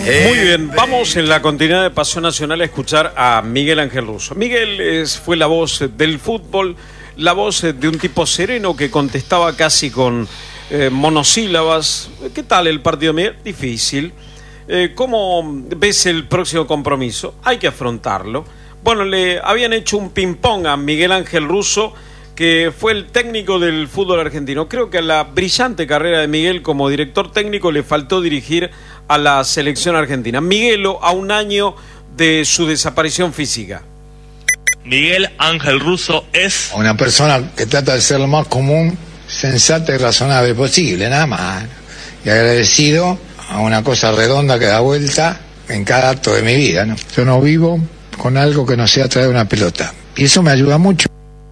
Muy bien, vamos en la continuidad de Pasión Nacional a escuchar a Miguel Ángel Russo. Miguel fue la voz del fútbol, la voz de un tipo sereno que contestaba casi con monosílabas. ¿Qué tal el partido, Miguel? Difícil. ¿Cómo ves el próximo compromiso? Hay que afrontarlo. Bueno, le habían hecho un ping-pong a Miguel Ángel Russo, que fue el técnico del fútbol argentino. Creo que a la brillante carrera de Miguel como director técnico le faltó dirigir a la selección argentina. Miguelo, a un año de su desaparición física. Miguel Ángel Russo es una persona que trata de ser lo más común, sensata y razonable posible, nada más. Y agradecido a una cosa redonda que da vuelta en cada acto de mi vida, ¿no? Yo no vivo con algo que no sea traer una pelota. Y eso me ayuda mucho.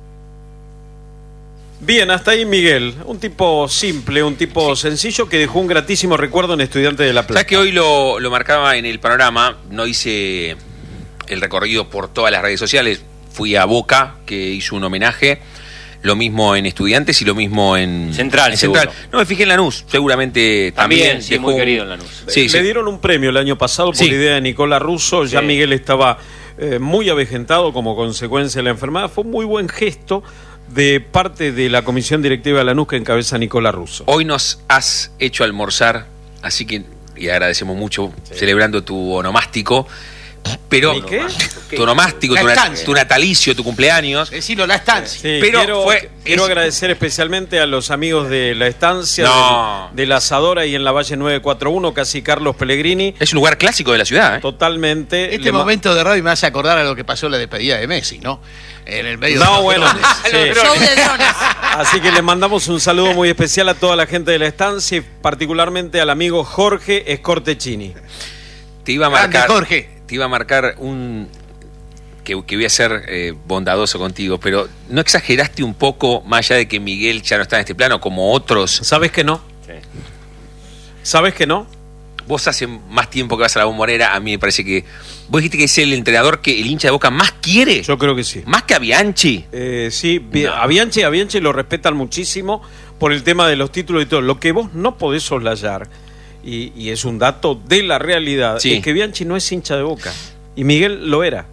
Bien, hasta ahí Miguel, un tipo simple, un tipo sencillo que dejó un gratísimo recuerdo en Estudiantes de La Plata. ¿Sabes que hoy lo marcaba en el panorama? No hice el recorrido por todas las redes sociales, fui a Boca, que hizo un homenaje, lo mismo en Estudiantes y lo mismo en Central. No, me fijé en Lanús, seguramente también sí, muy querido en Lanús. Sí, le dieron un premio el año pasado por la idea de Nicolás Russo, ya Miguel estaba muy avejentado como consecuencia de la enfermedad, fue un muy buen gesto de parte de la comisión directiva de Lanús que encabeza Nicolás Russo. Hoy nos has hecho almorzar, así que, y agradecemos mucho, celebrando tu onomástico, pero ¿qué? Tu onomástico, tu natalicio, tu cumpleaños. Decirlo, la estancia. Sí, pero quiero agradecer especialmente a los amigos de la estancia, de la Asadora y en la Valle 941, casi Carlos Pellegrini. Es un lugar clásico de la ciudad, ¿eh? Totalmente. Este momento de radio me hace acordar a lo que pasó en la despedida de Messi, ¿no? En el medio de Show de drones. Así que le mandamos un saludo muy especial a toda la gente de la estancia y particularmente al amigo Jorge Escortechini. Te iba a marcar, Jorge. Te iba a marcar un que voy a ser bondadoso contigo, pero ¿no exageraste un poco, más allá de que Miguel ya no está en este plano, como otros? ¿Sabes que no? Sí. ¿Sabes que no? Vos hace más tiempo que vas a la Bombonera, a mí me parece que vos dijiste que es el entrenador que el hincha de Boca más quiere. Yo creo que sí. ¿Más que a Bianchi? Sí, no. a Bianchi lo respetan muchísimo por el tema de los títulos y todo. Lo que vos no podés soslayar, y es un dato de la realidad, es que Bianchi no es hincha de Boca. Y Miguel lo era.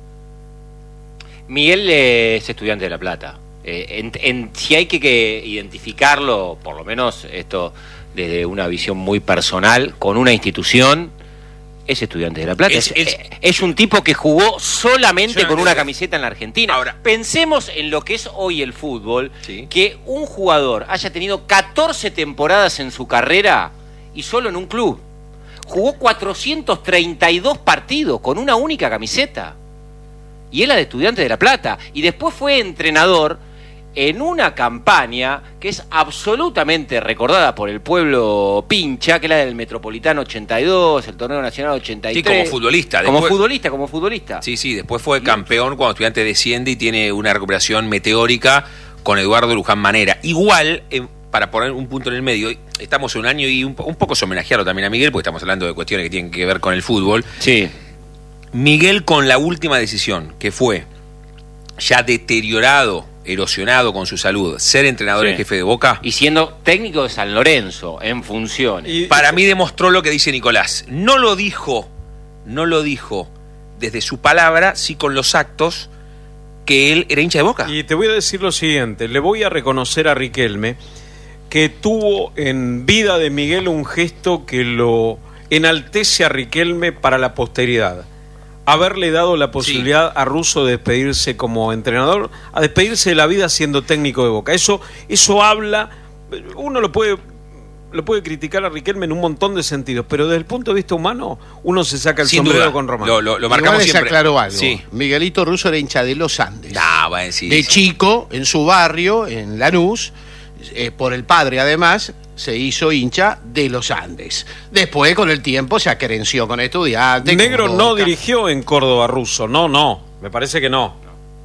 Miguel es estudiante de La Plata. Si hay que identificarlo, por lo menos esto desde una visión muy personal, con una institución, es estudiante de La Plata. Es un tipo que jugó solamente con una camiseta en la Argentina. Ahora, pensemos en lo que es hoy el fútbol, que un jugador haya tenido 14 temporadas en su carrera y solo en un club. Jugó 432 partidos con una única camiseta. Y él era de Estudiantes de La Plata. Y después fue entrenador en una campaña que es absolutamente recordada por el pueblo pincha, que es la del Metropolitano 82, el Torneo Nacional 83. Sí, como futbolista. Como futbolista. Sí, después fue campeón cuando Estudiantes desciende y tiene una recuperación meteórica con Eduardo Luján Manera. Igual, para poner un punto en el medio, estamos en un año y un poco es homenajearlo también a Miguel, porque estamos hablando de cuestiones que tienen que ver con el fútbol. Sí. Miguel, con la última decisión, que fue ya deteriorado, erosionado con su salud, ser entrenador en jefe de Boca. Y siendo técnico de San Lorenzo, en funciones. Para mí demostró lo que dice Nicolás. No lo dijo desde su palabra, sí con los actos, que él era hincha de Boca. Y te voy a decir lo siguiente, le voy a reconocer a Riquelme que tuvo en vida de Miguel un gesto que lo enaltece a Riquelme para la posteridad. Haberle dado la posibilidad a Russo de despedirse como entrenador, a despedirse de la vida siendo técnico de Boca. Eso habla, uno lo puede criticar a Riquelme en un montón de sentidos, pero desde el punto de vista humano, uno se saca el sombrero con Román. Lo marcamos siempre. Aclaró algo. Sí. Miguelito Russo era hincha de Los Andes. Va a decir de eso. Chico, en su barrio, en Lanús, por el padre además, se hizo hincha de Los Andes. Después, con el tiempo, se acerenció con Estudiantes. Negro no dirigió en Córdoba Russo, no, me parece que no.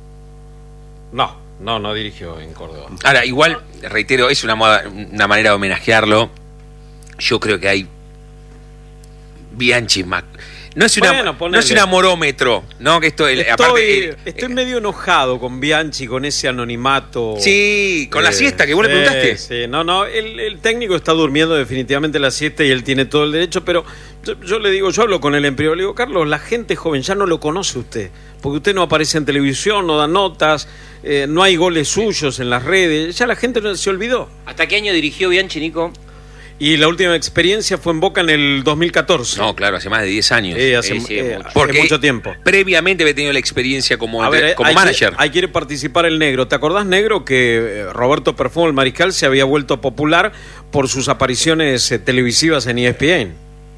No dirigió en Córdoba. Ahora, igual, reitero, es una manera de homenajearlo. Yo creo que hay Bianchi, no es Bueno, no es un amorómetro, ¿no? Que esto, Estoy medio enojado con Bianchi, con ese anonimato. Sí, con la siesta que vos le preguntaste. Sí, no, el técnico está durmiendo definitivamente la siesta y él tiene todo el derecho, pero yo le digo, yo hablo con él en privado, le digo, Carlos, la gente joven ya no lo conoce usted, porque usted no aparece en televisión, no da notas, no hay goles suyos en las redes, ya la gente se olvidó. ¿Hasta qué año dirigió Bianchi, Nico? Y la última experiencia fue en Boca en el 2014. No, claro, hace más de 10 años. Porque mucho tiempo. Previamente había tenido la experiencia como manager. Ahí quiere participar el Negro. ¿Te acordás, Negro, que Roberto Perfumo, el mariscal, se había vuelto popular por sus apariciones televisivas en ESPN?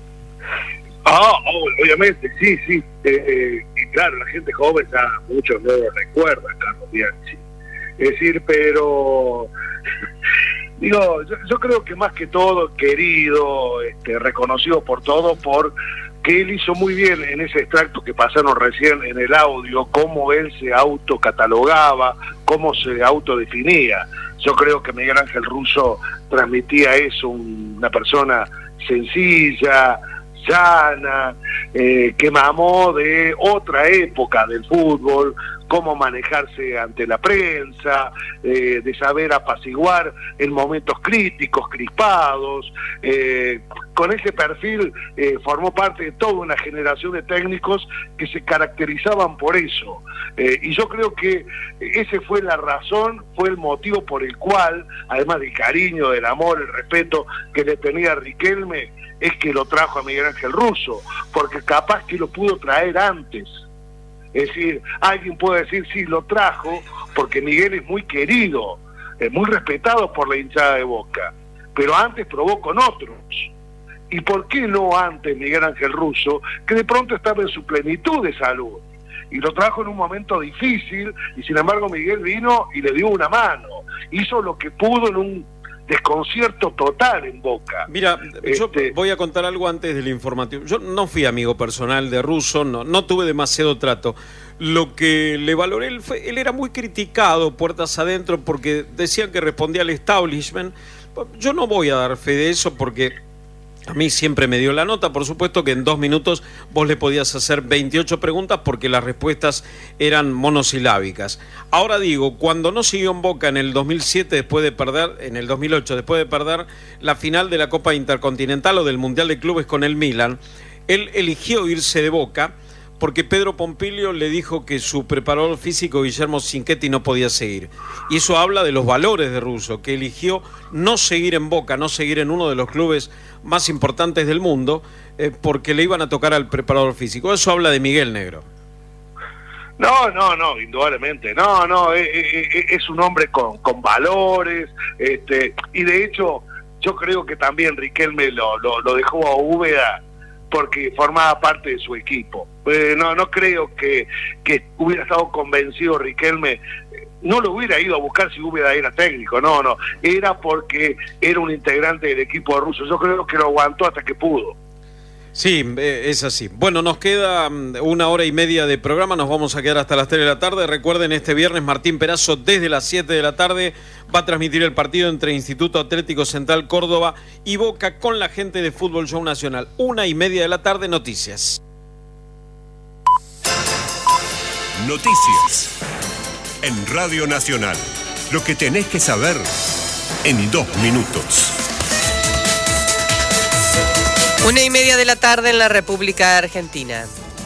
Obviamente, sí. Y claro, la gente joven ya muchos no lo recuerdan, Carlos Bianchi. Es decir, pero... Digo, yo creo que más que todo querido, reconocido por todo, por que él hizo muy bien en ese extracto que pasaron recién en el audio, cómo él se autocatalogaba, cómo se autodefinía. Yo creo que Miguel Ángel Russo transmitía eso, una persona sencilla, llana, que mamó de otra época del fútbol, cómo manejarse ante la prensa, de saber apaciguar en momentos críticos, crispados. Con ese perfil formó parte de toda una generación de técnicos que se caracterizaban por eso. Y yo creo que ese fue la razón, fue el motivo por el cual, además del cariño, del amor, el respeto que le tenía a Riquelme, es que lo trajo a Miguel Ángel Russo, porque capaz que lo pudo traer antes. Es decir, alguien puede decir, sí, lo trajo, porque Miguel es muy querido, muy respetado por la hinchada de Boca, pero antes probó con otros. ¿Y por qué no antes Miguel Ángel Russo, que de pronto estaba en su plenitud de salud? Y lo trajo en un momento difícil, y sin embargo Miguel vino y le dio una mano. Hizo lo que pudo en un desconcierto total en Boca. Mira, yo voy a contar algo antes del informativo. Yo no fui amigo personal de Russo, no tuve demasiado trato. Lo que le valoré, él era muy criticado puertas adentro porque decían que respondía al establishment. Yo no voy a dar fe de eso porque a mí siempre me dio la nota. Por supuesto que en 2 minutos vos le podías hacer 28 preguntas porque las respuestas eran monosilábicas. Ahora digo, cuando no siguió en Boca en el 2007 después de perder, en el 2008 después de perder la final de la Copa Intercontinental o del Mundial de Clubes con el Milan, él eligió irse de Boca porque Pedro Pompilio le dijo que su preparador físico Guillermo Cinquetti no podía seguir. Y eso habla de los valores de Russo, que eligió no seguir en Boca, no seguir en uno de los clubes más importantes del mundo, porque le iban a tocar al preparador físico. Eso habla de Miguel, Negro. No, indudablemente. Es un hombre con valores, y de hecho yo creo que también Riquelme lo dejó a Úbeda porque formaba parte de su equipo. No creo que hubiera estado convencido Riquelme, no lo hubiera ido a buscar si Úbeda era técnico, no, era porque era un integrante del equipo de Russo. Yo creo que lo aguantó hasta que pudo. Sí, es así. Bueno, nos queda 1 hora y media de programa, nos vamos a quedar hasta las 3 de la tarde. Recuerden, este viernes Martín Perazo desde las 7 de la tarde va a transmitir el partido entre Instituto Atlético Central Córdoba y Boca con la gente de Fútbol Show Nacional. 1:30 de la tarde, noticias. Noticias en Radio Nacional. Lo que tenés que saber en 2 minutos. 1:30 de la tarde en la República Argentina.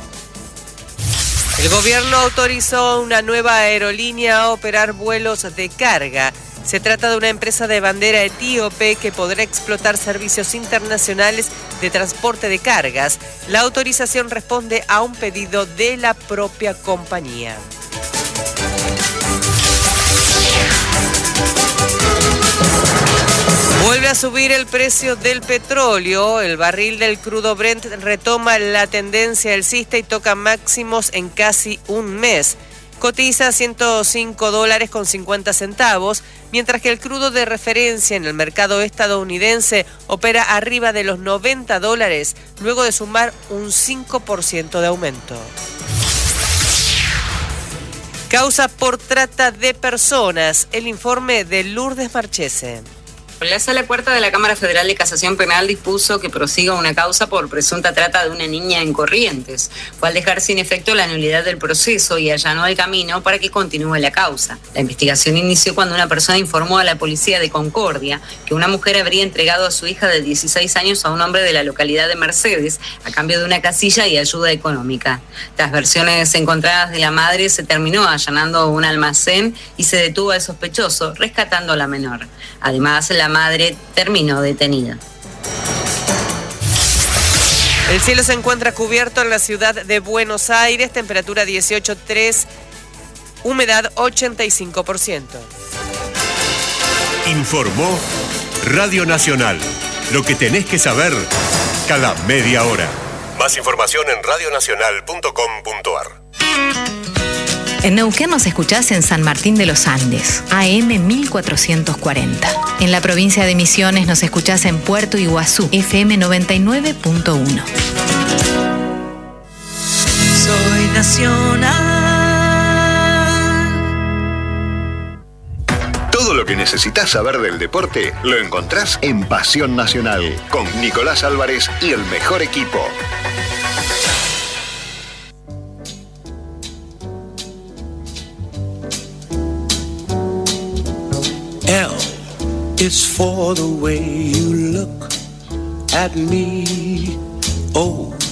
El gobierno autorizó una nueva aerolínea a operar vuelos de carga. Se trata de una empresa de bandera etíope que podrá explotar servicios internacionales de transporte de cargas. La autorización responde a un pedido de la propia compañía. Vuelve a subir el precio del petróleo. El barril del crudo Brent retoma la tendencia alcista y toca máximos en casi un mes. Cotiza $105.50, mientras que el crudo de referencia en el mercado estadounidense opera arriba de los $90, luego de sumar un 5% de aumento. Causa por trata de personas. El informe de Lourdes Marchese. La Sala Cuarta de la Cámara Federal de Casación Penal dispuso que prosiga una causa por presunta trata de una niña en Corrientes. Fue al dejar sin efecto la nulidad del proceso y allanó el camino para que continúe la causa. La investigación inició cuando una persona informó a la policía de Concordia que una mujer habría entregado a su hija de 16 años a un hombre de la localidad de Mercedes a cambio de una casilla y ayuda económica. Tras versiones encontradas de la madre, se terminó allanando un almacén y se detuvo al sospechoso, rescatando a la menor. Además, la madre terminó detenida. El cielo se encuentra cubierto en la ciudad de Buenos Aires, temperatura 18,3, humedad 85%. Informó Radio Nacional. Lo que tenés que saber cada media hora. Más información en radionacional.com.ar. En Neuquén nos escuchás en San Martín de los Andes, AM 1440. En la provincia de Misiones nos escuchás en Puerto Iguazú, FM 99.1. Soy Nacional. Todo lo que necesitas saber del deporte lo encontrás en Pasión Nacional, con Nicolás Álvarez y el mejor equipo. L is for the way you look at me. O